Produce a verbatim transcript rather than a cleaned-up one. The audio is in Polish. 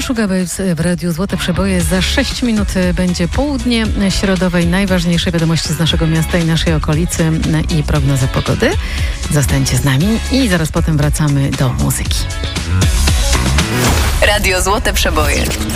Sugar Babes w Radiu Złote Przeboje. Za sześć minut będzie południe środowej. Najważniejsze wiadomości z naszego miasta i naszej okolicy i prognoza pogody. Zostańcie z nami i zaraz potem wracamy do muzyki. Radio Złote Przeboje.